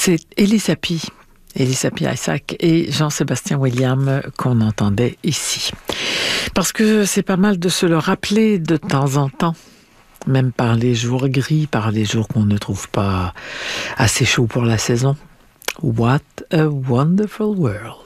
C'est Elisapie Isaac et Jean-Sébastien William qu'on entendait ici. Parce que c'est pas mal de se le rappeler de temps en temps, même par les jours gris, par les jours qu'on ne trouve pas assez chaud pour la saison. What a wonderful world.